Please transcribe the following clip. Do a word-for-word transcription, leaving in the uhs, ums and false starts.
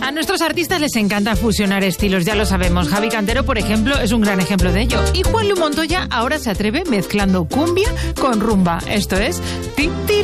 A nuestros artistas les encanta fusionar estilos, ya lo sabemos. Javi Cantero, por ejemplo, es un gran ejemplo de ello. Y Juanlu Montoya ahora se atreve mezclando cumbia con rumba. Esto es...